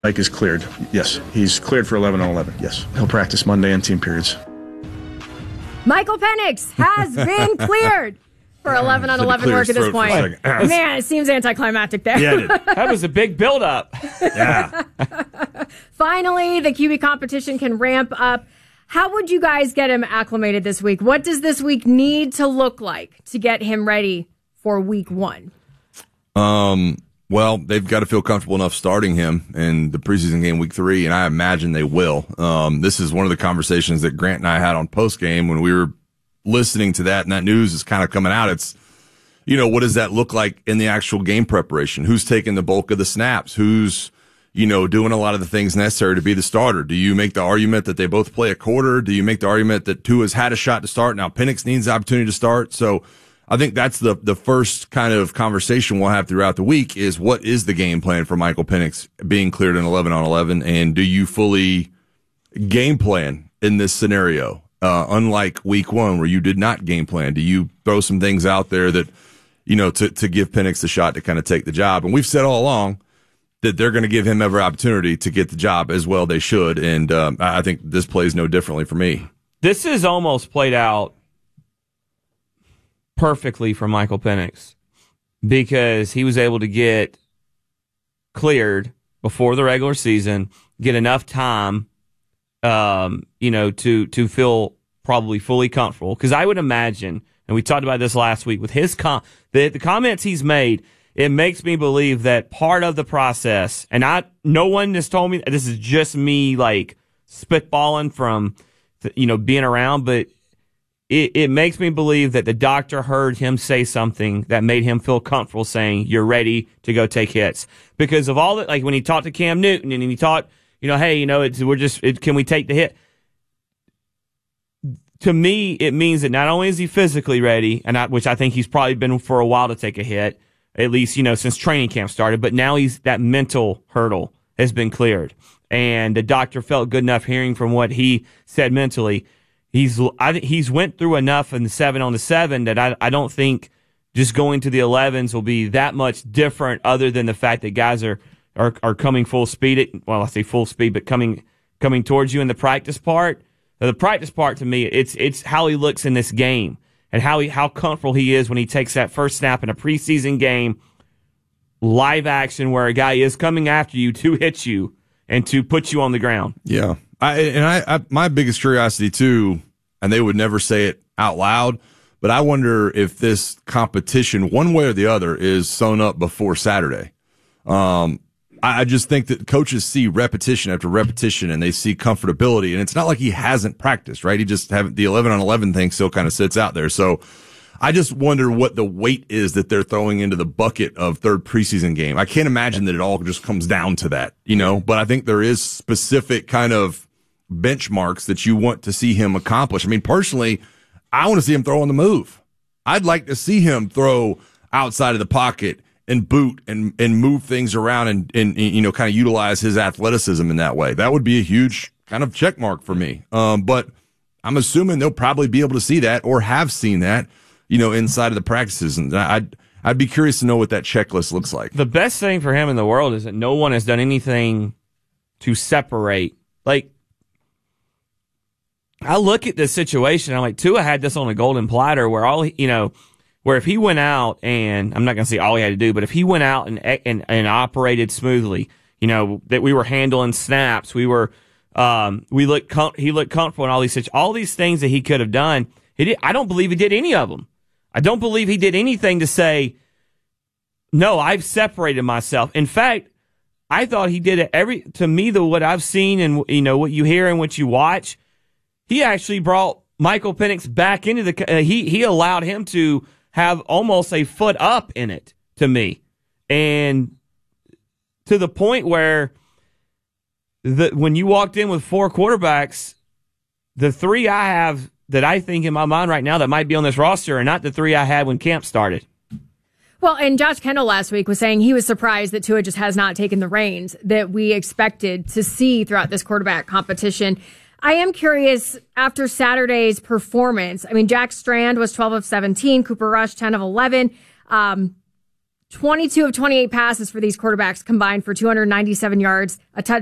Mike is cleared. Yes, he's cleared for 11 on 11. Yes, he'll practice Monday and team periods. Michael Penix has been cleared for 11 on 11 work at this point. Man, it seems anticlimactic there. Yeah, that was a big buildup. Yeah. Finally, the QB competition can ramp up. How would you guys get him acclimated this week? What does this week need to look like to get him ready for week 1? Well, they've got to feel comfortable enough starting him in the preseason game week 3, and I imagine they will. This is one of the conversations that Grant and I had on postgame when we were listening to that, and that news is kind of coming out. It's, what does that look like in the actual game preparation? Who's taking the bulk of the snaps? Who's, doing a lot of the things necessary to be the starter? Do you make the argument that they both play a quarter? Do you make the argument that Tua's had a shot to start? Now Penix needs the opportunity to start. So I think that's the first kind of conversation we'll have throughout the week is what is the game plan for Michael Penix being cleared in 11 on 11? And do you fully game plan in this scenario? Unlike week 1 where you did not game plan, do you throw some things out there that, to give Penix the shot to kind of take the job? And we've said all along that they're going to give him every opportunity to get the job as well. They should. And I think this plays no differently for me. This is almost played out perfectly for Michael Penix because he was able to get cleared before the regular season, get enough time, to feel probably fully comfortable. Because I would imagine, and we talked about this last week with his the comments he's made, it makes me believe that part of the process, and no one has told me, this is just me like spitballing from, being around, but it makes me believe that the doctor heard him say something that made him feel comfortable saying, you're ready to go take hits. Because of all that, like when he talked to Cam Newton and he talked, hey, can we take the hit? To me, it means that not only is he physically ready, which I think he's probably been for a while to take a hit, at least, since training camp started, but now that mental hurdle has been cleared. And the doctor felt good enough hearing from what he said mentally. He's went through enough in the 7 on 7 that I don't think just going to the 11s will be that much different other than the fact that guys are coming full speed. I say full speed, but coming towards you in the practice part. The practice part to me, it's how he looks in this game and how comfortable he is when he takes that first snap in a preseason game, live action where a guy is coming after you to hit you and to put you on the ground. Yeah. My biggest curiosity too, and they would never say it out loud, but I wonder if this competition, one way or the other, is sewn up before Saturday. I just think that coaches see repetition after repetition and they see comfortability, and it's not like he hasn't practiced, right? He just the 11 on 11 thing still kind of sits out there. So I just wonder what the weight is that they're throwing into the bucket of third preseason game. I can't imagine that it all just comes down to that, but I think there is specific kind of benchmarks that you want to see him accomplish. I mean, personally, I want to see him throw on the move. I'd like to see him throw outside of the pocket and boot and move things around and kind of utilize his athleticism in that way. That would be a huge kind of check mark for me. But I'm assuming they'll probably be able to see that or have seen that, inside of the practices. And I'd be curious to know what that checklist looks like. The best thing for him in the world is that no one has done anything to separate. Like, I look at this situation, I'm like, Tua had this on a golden platter where where if he went out and I'm not going to say all he had to do, but if he went out and operated smoothly, that we were handling snaps, he looked comfortable in all these things that he could have done. I don't believe he did any of them. I don't believe he did anything to say, no, I've separated myself. In fact, I thought he did it what I've seen and what you hear and what you watch, he actually brought Michael Penix back into he allowed him to have almost a foot up in it to me. And to the point where when you walked in with 4 quarterbacks, the 3 I have that I think in my mind right now that might be on this roster are not the 3 I had when camp started. Well, and Josh Kendall last week was saying he was surprised that Tua just has not taken the reins that we expected to see throughout this quarterback competition. I am curious, after Saturday's performance, I mean, Jack Strand was 12 of 17, Cooper Rush 10 of 11. 22 of 28 passes for these quarterbacks combined for 297 yards, a touchdown.